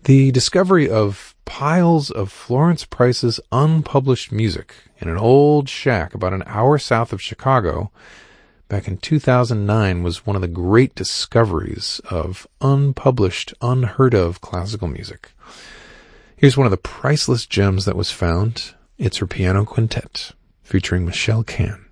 The discovery of piles of Florence Price's unpublished music in an old shack about an hour south of Chicago back in 2009 was one of the great discoveries of unpublished, unheard-of classical music. Here's one of the priceless gems that was found. It's her piano quintet, featuring Michelle Can.